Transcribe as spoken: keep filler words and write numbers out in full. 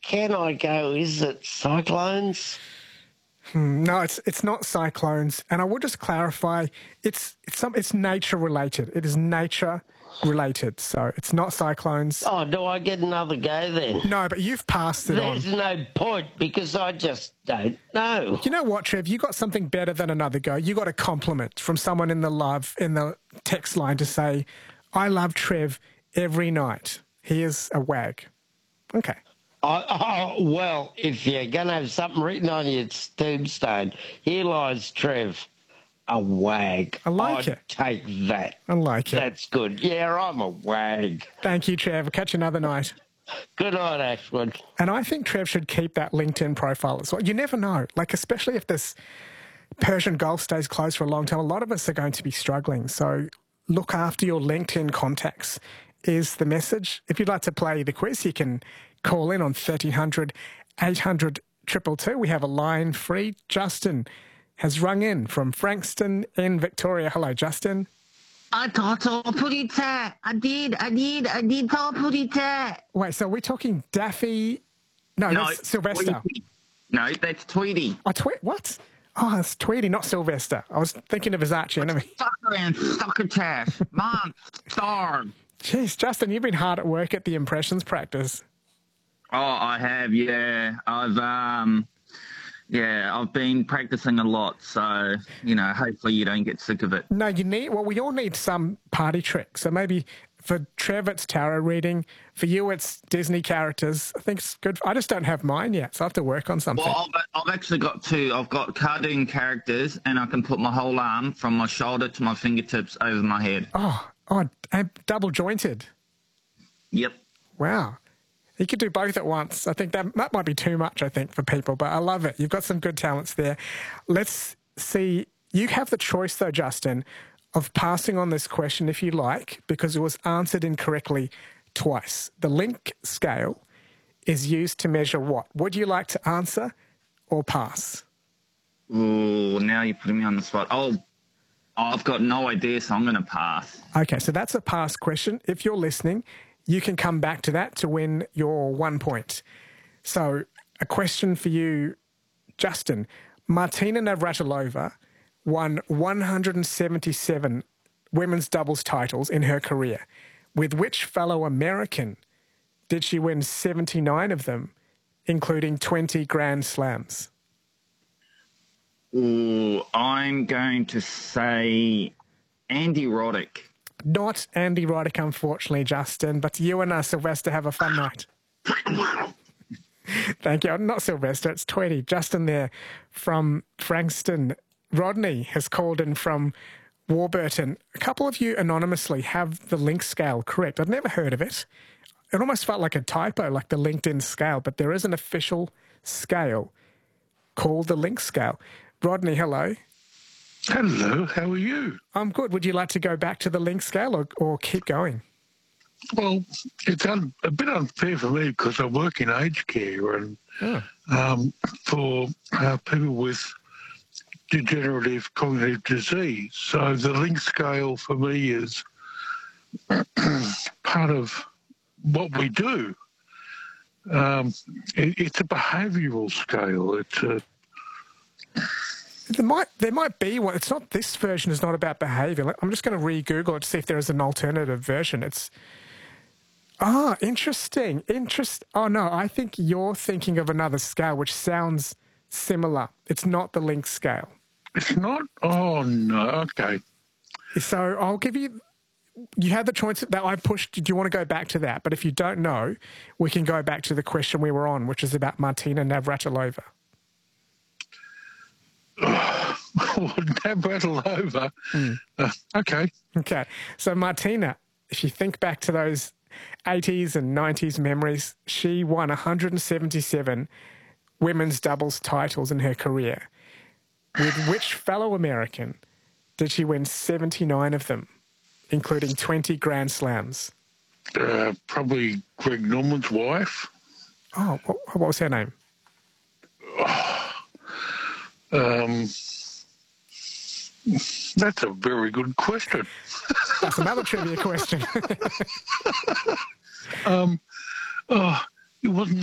can I go, is it cyclones? Hmm, no, it's it's not cyclones. And I will just clarify, it's it's some it's nature related. It is nature related. So it's not cyclones. Oh, do I get another go then? No, but you've passed it There's on. no point because I just don't know. You know what, Trev? You got something better than another go. You got a compliment from someone in the love in the text line to say, "I love Trev every night. He is a wag." Okay. Oh, oh, well, if you're going to have something written on your tombstone, here lies Trev, a wag. I like I'd it. take that. I like it. That's good. Yeah, I'm a wag. Thank you, Trev. I'll catch you another night. Good night, Ashwood. And I think Trev should keep that LinkedIn profile as well. You never know. Like, especially if this Persian Gulf stays closed for a long time, a lot of us are going to be struggling. So look after your LinkedIn contacts is the message. If you'd like to play the quiz, you can call in on thirteen hundred, eight hundred, two two two. We have a line free. Justin has rung in from Frankston in Victoria. Hello, Justin. I thought so pretty tight. I did, I did, I did talk pretty tight. Wait, so we're talking Daffy? No, No, that's Sylvester. Tweety. No, that's Tweety. Oh, Twe- what? Oh, it's Tweety, not Sylvester. I was thinking of his arch enemy. Sucker and succotash. Mom, starve. Jeez, Justin, you've been hard at work at the impressions practice. Oh, I have, yeah. I've, um, yeah, I've been practicing a lot, so, you know, hopefully you don't get sick of it. No, you need, well, we all need some party tricks. So maybe for Trev, it's tarot reading. For you, it's Disney characters. I think it's good. I just don't have mine yet, so I have to work on something. Well, I've, I've actually got two. I've got cartoon characters, and I can put my whole arm from my shoulder to my fingertips over my head. Oh, oh, and double jointed. Yep. Wow. You could do both at once. I think that, that might be too much, I think, for people, but I love it. You've got some good talents there. Let's see. You have the choice, though, Justin, of passing on this question if you like, because it was answered incorrectly twice. The link scale is used to measure what? Would you like to answer or pass? Ooh, now you're putting me on the spot. Oh, I've got no idea, so I'm going to pass. Okay, so that's a pass question. If you're listening, you can come back to that to win your one point. So a question for you, Justin. Martina Navratilova won one hundred seventy-seven women's doubles titles in her career. With which fellow American did she win seventy-nine of them, including twenty Grand Slams? Ooh, I'm going to say Andy Roddick. Not Andy Roddick, unfortunately, Justin, but you and uh, Sylvester have a fun night. Thank you. Not Sylvester, it's Tweety. Justin there from Frankston. Rodney has called in from Warburton. A couple of you anonymously have the link scale correct. I'd never heard of it. It almost felt like a typo, like the LinkedIn scale, but there is an official scale called the link scale. Rodney, hello. Hello, how are you? I'm good. Would you like to go back to the link scale or, or keep going? Well, it's un- a bit unfair for me because I work in aged care and Oh. um, for uh, people with degenerative cognitive disease. So the link scale for me is part of what we do. Um, it, it's a behavioural scale. It's a There might there might be one. It's not, this version is not about behaviour. I'm just going to re-Google it to see if there is an alternative version. It's ah interesting. Interest. Oh no, I think you're thinking of another scale which sounds similar. It's not the link scale. It's not. Oh no. Okay. So I'll give you. You had the choice that I pushed. Do you want to go back to that? But if you don't know, we can go back to the question we were on, which is about Martina Navratilova. Navratilova. Mm. Uh, okay. Okay. So Martina, if you think back to those eighties and nineties memories, she won one hundred seventy-seven women's doubles titles in her career. With which fellow American did she win seventy-nine of them, including twenty Grand Slams? Uh, probably Greg Norman's wife. Oh, what, what was her name? Um, that's a very good question. That's another trivia question. um, oh, it wasn't